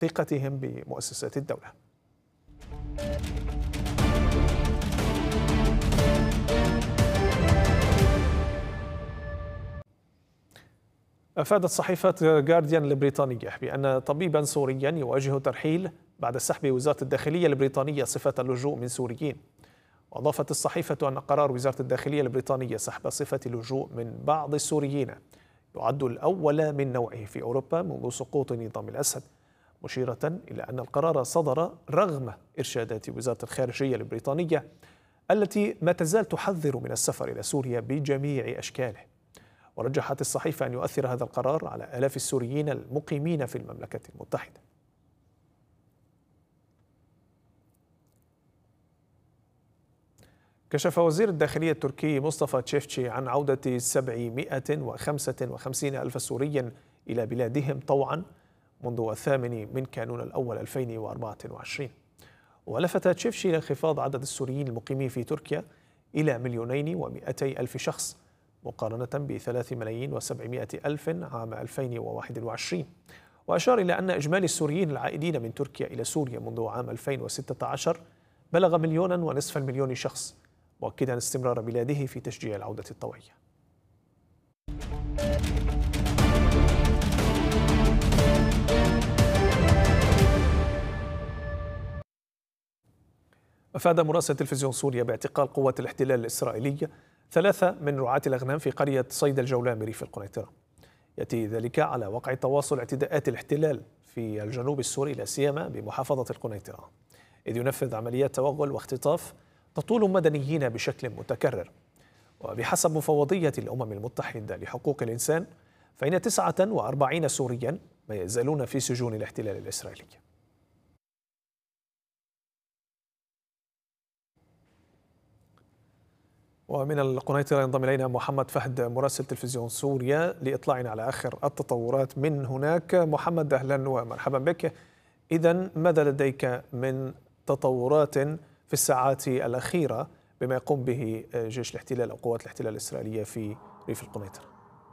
ثقتهم بمؤسسات الدولة. أفادت صحيفة جارديان البريطانية بأن طبيبا سوريا يواجه ترحيل بعد سحب وزارة الداخلية البريطانية صفة اللجوء من سوريين. وأضافت الصحيفة أن قرار وزارة الداخلية البريطانية سحب صفة اللجوء من بعض السوريين يعد الأول من نوعه في أوروبا منذ سقوط نظام الأسد، مشيرة إلى أن القرار صدر رغم إرشادات وزارة الخارجية البريطانية التي ما تزال تحذر من السفر إلى سوريا بجميع أشكاله. ورجحت الصحيفة أن يؤثر هذا القرار على آلاف السوريين المقيمين في المملكة المتحدة. كشف وزير الداخلية التركي مصطفى تشيفتشي عن عودة 755 ألف سوري إلى بلادهم طوعا منذ 8 من كانون الأول 2024. ولفت تشيفتشي إلى انخفاض عدد السوريين المقيمين في تركيا إلى 2,200,000 شخص مقارنة ب3,700,000 عام 2021. وأشار إلى أن إجمالي السوريين العائدين من تركيا إلى سوريا منذ عام 2016 بلغ 1,500,000 شخص، مؤكدا استمرار بلاده في تشجيع العودة الطوعية. أفاد مراسل تلفزيون سوريا باعتقال قوات الاحتلال الإسرائيلي 3 من رعاة الأغنام في قرية صيد الجولان بريف القنيطرة. يأتي ذلك على وقع تواصل اعتداءات الاحتلال في الجنوب السوري لا سيما بمحافظة القنيطرة، إذ ينفذ عمليات توغل واختطاف تطول مدنيين بشكل متكرر. وبحسب مفوضية الأمم المتحدة لحقوق الإنسان فإن 49 سوريا ما يزالون في سجون الاحتلال الإسرائيلي. ومن القنيطرة ينضم إلينا محمد فهد مراسل تلفزيون سوريا لإطلاعنا على آخر التطورات من هناك. محمد، أهلا ومرحبا بك. إذن ماذا لديك من تطورات في الساعات الأخيرة بما يقوم به جيش الاحتلال أو قوات الاحتلال الإسرائيلية في ريف القنيطرة؟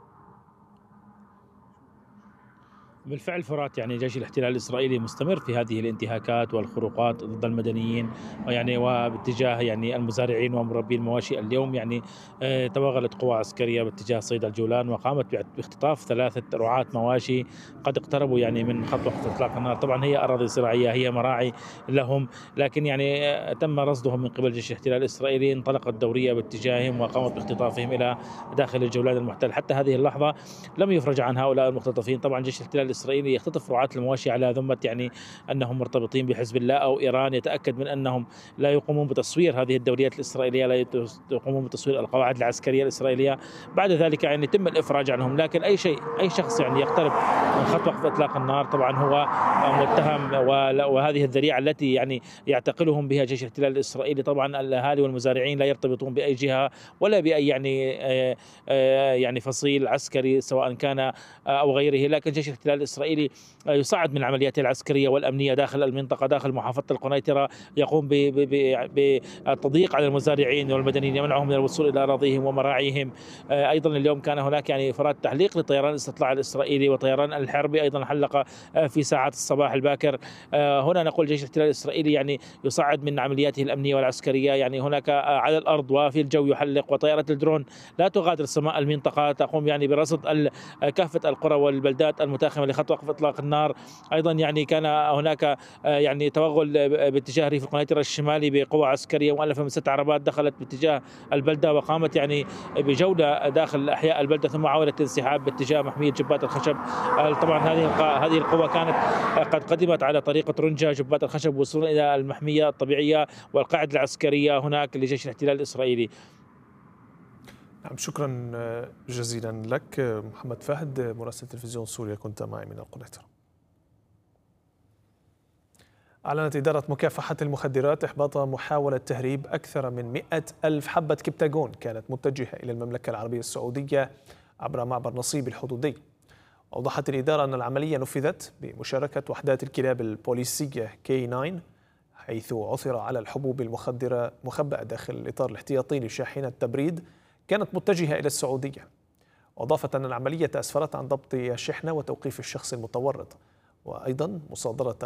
بالفعل فرات، يعني جيش الاحتلال الإسرائيلي مستمر في هذه الانتهاكات والخروقات ضد المدنيين، ويعني وباتجاه يعني المزارعين ومربي المواشي. اليوم يعني توغلت قوى عسكرية باتجاه صيد الجولان وقامت باختطاف 3 رعاة مواشي قد اقتربوا يعني من خط وقت اطلاق النار. طبعا هي أراضي زراعية، هي مراعي لهم، لكن يعني تم رصدهم من قبل جيش الاحتلال الإسرائيلي. انطلقت دورية باتجاههم وقامت باختطافهم إلى داخل الجولان المحتل. حتى هذه اللحظة لم يفرج عن هؤلاء المختطفين. طبعا جيش الاحتلال الإسرائيلي يختطف رعاة المواشي على ذمة يعني أنهم مرتبطين بحزب الله أو إيران، يتأكد من أنهم لا يقومون بتصوير هذه الدوريات الإسرائيلية، لا يقومون بتصوير القواعد العسكرية الإسرائيلية. بعد ذلك يعني يتم الإفراج عنهم. لكن أي شخص يعني يقترب من خط وقف إطلاق النار طبعا هو متهم، وهذه الذريعة التي يعني يعتقلهم بها جيش الاحتلال الإسرائيلي. طبعا الأهالي والمزارعين لا يرتبطون بأي جهة ولا بأي يعني فصيل عسكري سواء كان أو غيره، لكن جيش الاحتلال الإسرائيلي يصعد من العمليات العسكرية والأمنية داخل المنطقة، داخل محافظة القنيطرة، يقوم بالتضييق على المزارعين والمدنيين، يمنعهم من الوصول إلى أراضيهم ومراعيهم. أيضا اليوم كان هناك يعني فرات تحليق لطيران الاستطلاع الإسرائيلي وطيران الحربي أيضا حلق في ساعات الصباح الباكر. هنا نقول جيش الاحتلال الإسرائيلي يعني يصعد من عملياته الأمنية والعسكرية، يعني هناك على الأرض وفي الجو يحلق، وطائرات الدرون لا تغادر سماء المنطقة، تقوم يعني برصد كافة القرى والبلدات المتاخمة لخط وقف إطلاق النار. أيضا يعني كان هناك يعني توغل باتجاه ريف القنيطرة الشمالي بقوة عسكرية مؤلفة من 6 عربات دخلت باتجاه البلدة وقامت يعني بجولة داخل أحياء البلدة، ثم عاولت الانسحاب باتجاه محمية جبات الخشب. طبعا هذه القوة كانت قد قدمت على طريقة رنجة جبات الخشب وصولا إلى المحمية الطبيعية والقاعدة العسكرية هناك لجيش الاحتلال الإسرائيلي. نعم، شكرا جزيلا لك محمد فهد مراسل تلفزيون سوريا، كنت معي من القنيطرة. أعلنت إدارة مكافحة المخدرات إحباط محاولة تهريب أكثر من 100,000 حبة كبتاغون كانت متجهة إلى المملكة العربية السعودية عبر معبر نصيب الحدودي. أوضحت الإدارة أن العملية نفذت بمشاركة وحدات الكلاب البوليسية K9، حيث عثر على الحبوب المخدرة مخبأة داخل الإطار الاحتياطي لشاحنة تبريد كانت متجهة إلى السعودية. وأضافت أن العملية أسفرت عن ضبط الشحنة وتوقيف الشخص المتورط، وأيضا مصادرة